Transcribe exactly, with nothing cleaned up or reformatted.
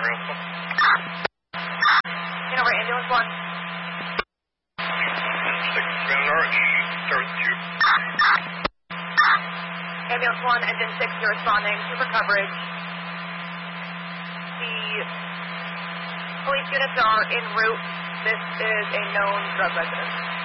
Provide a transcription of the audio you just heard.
room. Get over, ambulance one. six, Command Orange, start with two. Ambulance one, engine six, you're responding. Super coverage. The police units are en route. This is a known drug residence.